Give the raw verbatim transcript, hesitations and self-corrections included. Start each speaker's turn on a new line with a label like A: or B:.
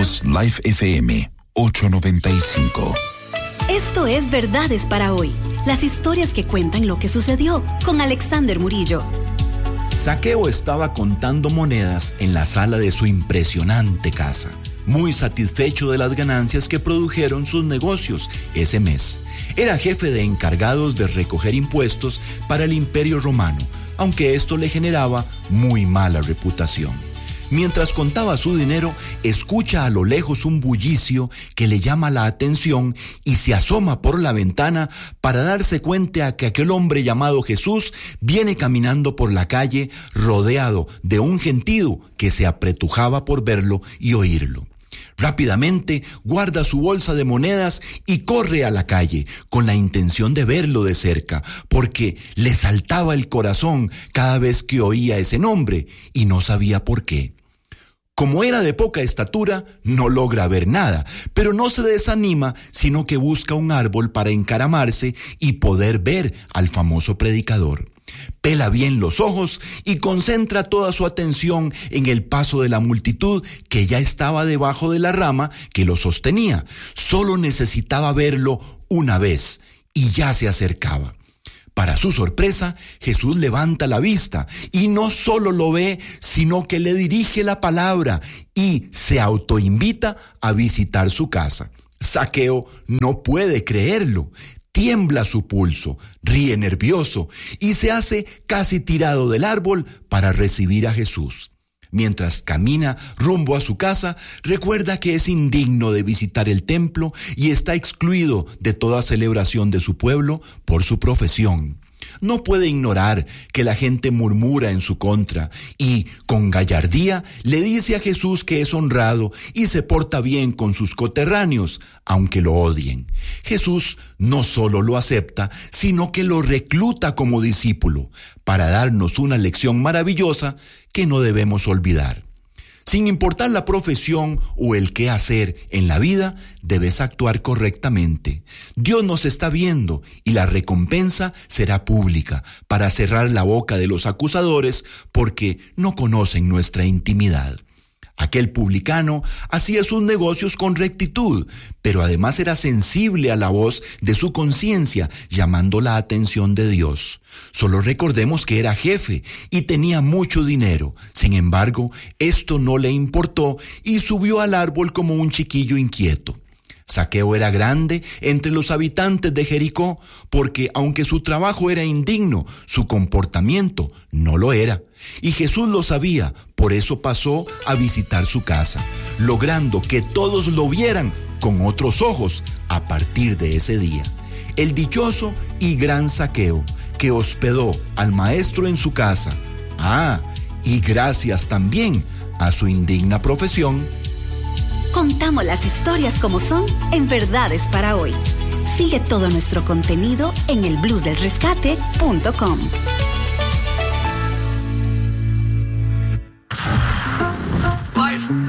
A: Somos Life F M ochocientos noventa y cinco.
B: Esto es Verdades para Hoy. Las historias que cuentan lo que sucedió con Alexander Murillo.
C: Zaqueo estaba contando monedas en la sala de su impresionante casa, muy satisfecho de las ganancias que produjeron sus negocios ese mes. Era jefe de encargados de recoger impuestos para el Imperio Romano, aunque esto le generaba muy mala reputación. Mientras contaba su dinero, escucha a lo lejos un bullicio que le llama la atención y se asoma por la ventana para darse cuenta que aquel hombre llamado Jesús viene caminando por la calle rodeado de un gentío que se apretujaba por verlo y oírlo. Rápidamente guarda su bolsa de monedas y corre a la calle con la intención de verlo de cerca, porque le saltaba el corazón cada vez que oía ese nombre y no sabía por qué. Como era de poca estatura, no logra ver nada, pero no se desanima, sino que busca un árbol para encaramarse y poder ver al famoso predicador. Pela bien los ojos y concentra toda su atención en el paso de la multitud que ya estaba debajo de la rama que lo sostenía. Solo necesitaba verlo una vez y ya se acercaba. Para su sorpresa, Jesús levanta la vista y no solo lo ve, sino que le dirige la palabra y se autoinvita a visitar su casa. Zaqueo no puede creerlo. Tiembla su pulso, ríe nervioso y se hace casi tirado del árbol para recibir a Jesús. Mientras camina rumbo a su casa, recuerda que es indigno de visitar el templo y está excluido de toda celebración de su pueblo por su profesión. No puede ignorar que la gente murmura en su contra y, con gallardía, le dice a Jesús que es honrado y se porta bien con sus coterráneos, aunque lo odien. Jesús no solo lo acepta, sino que lo recluta como discípulo para darnos una lección maravillosa que no debemos olvidar. Sin importar la profesión o el qué hacer en la vida, debes actuar correctamente. Dios nos está viendo y la recompensa será pública para cerrar la boca de los acusadores porque no conocen nuestra intimidad. Aquel publicano hacía sus negocios con rectitud, pero además era sensible a la voz de su conciencia, llamando la atención de Dios. Solo recordemos que era jefe y tenía mucho dinero. Sin embargo, esto no le importó y subió al árbol como un chiquillo inquieto. Zaqueo era grande entre los habitantes de Jericó, porque aunque su trabajo era indigno, su comportamiento no lo era. Y Jesús lo sabía, por eso pasó a visitar su casa, logrando que todos lo vieran con otros ojos a partir de ese día. El dichoso y gran Zaqueo, que hospedó al maestro en su casa. Ah, y gracias también a su indigna profesión.
B: Contamos las historias como son en Verdades para Hoy. Sigue todo nuestro contenido en el blues del rescate punto com.